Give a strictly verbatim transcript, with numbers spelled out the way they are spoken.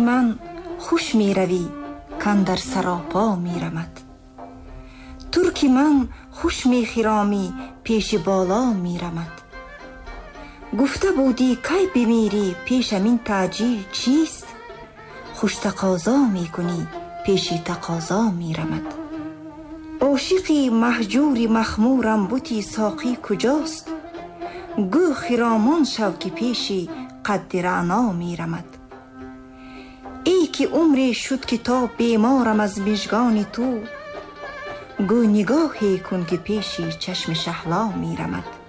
من خوش می روی کاندر سراپا می رمد. ترک من خوش می خرامی پیش بالا می رمد. گفته بودی کی بمیری پیشم این تعجیل چیست؟ خوش تقاضا می کنی پیش تقاضا می رمد. عاشقی مهجوری مخمورم بوتی ساقی کجاست؟ گو خرامان شو که پیشی قد رعنا می رمد. ای که عمری شد که تا بیمارم از مژگان تو، گو نگاهی کن که پیشی چشم شهلا می رمد.